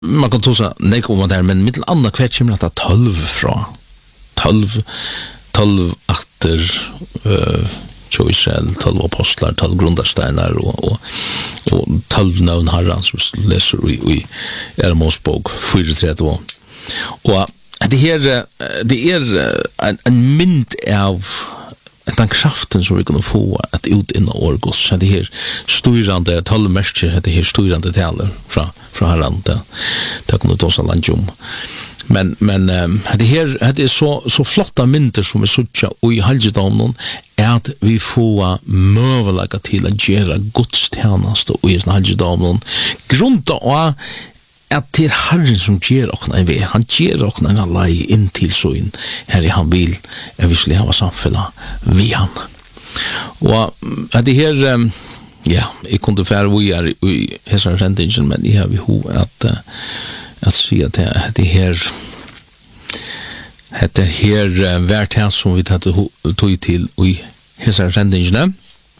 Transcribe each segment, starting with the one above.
man kan tosa nek om det, men mittel anna hvert kommer det 12 fra. 12 akter, så Israel, 12 apostlar, 12 grundarsteiner og 12 navn herran som leser i Mosebok 4:32. Og det en mynd av den kraften som vi kan få at ut innan Orgos. Det her styrande, 12 merker, det her styrande taler fra herran. Det kan du ta så langt om. Men det så flotta mynter som vi suttja og i halvdagen at vi får møvelega til å gjøre godstjeneste og i halvdagen. Grunnt av at det Herren som gjør okna en vei. Han gjør okna en lei inn til sånn her i han vil visserlig ha samfunnet vi han. Og det her jeg kunne fære vi i hessar sendingen, men jeg har vi ho at si at det her hvert her som vi tatt tog til i hessar sendingen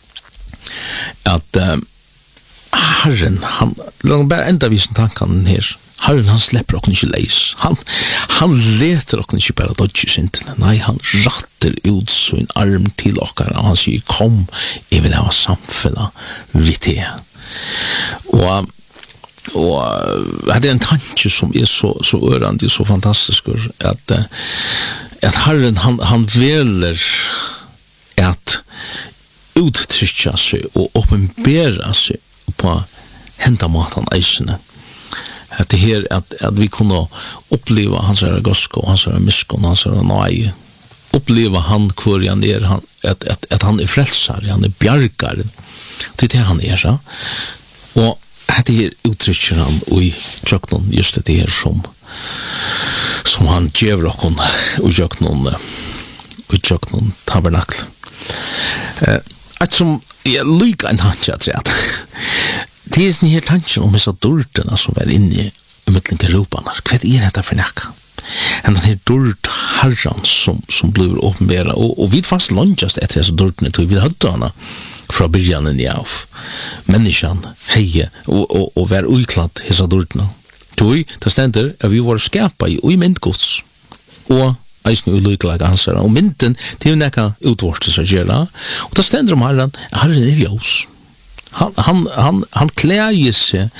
at Herren, han bare enda visen tanken her. Herren, han slipper okken ikke leis. Han leter okken ikke bare dodge syndene. Nei, han ratter ut sin arm til okker, og han sier, kom, jeg vil ha samfunnet vi til. Og det en tanke som så ørende, så fantastisk, at Herren, han veler at uttrykke seg og åpenbære seg på hentamaten eisene. At det her at vi kunne oppleva hans gosko, hans miskon, hans nøye. Oppleva han hvor han at han frelsar, han bjargar. Det er det han ja. Og det her uttrykker han i tjøknen, just det her som han djever okkon i tjøknen tabernakl. At som jeg lykker en tanke at det er sånn her tanke om disse dårtene som er inne i midtlinke Europene. Hva er dette for nekka? En den her dårt herran som blir åpenbæra, og vi fast lønnsast etter disse dårtene, vi hadde henne fra byrjanen av menneskene, heie, og være utklatt disse dårtene. Det stender at vi var skapet i myndgods, og eisen ulykkelige ansvar, og mynden til nekka utvortes å gjøre, og det stender om herren ljós. Han klæger seg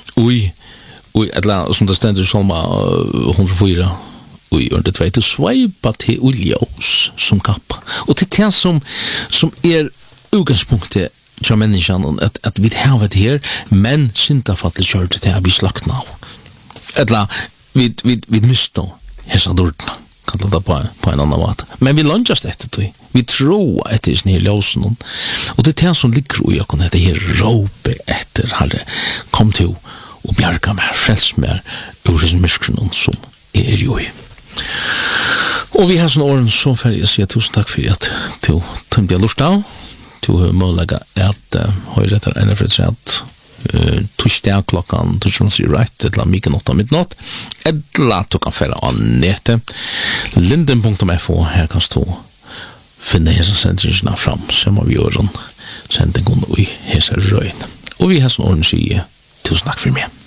som det stender Salma 104 og under 2 til sveipa til ljós som kappa. Og til det som utgangspunktet til menneskene at vi har det her, men syndafattel kjørte til å bli slakt av. Vi mister hessa dårdene, kan det på en annen måte. Men vi lønnsast etter det. Vi tror etter sånne her ljøsen. Og det er det som ligger i oss, det her råpe etter Herre, kom til og bjerga meg, frels meg ur sin myskren som jo i. Og vi har sånne åren så ferdig å si tusen takk for at du tømte jeg lurt av. Du har mulighet at høyre etter en fredsrett torsdag klokkan 12:00 right eller mikken 8 midnatt eller du kan fære av nettet linden.fo her kan stå finne hese sendelsene fram som av gjøren sendingen og hese røyne og vi har sånn ordentlig tusen takk for meg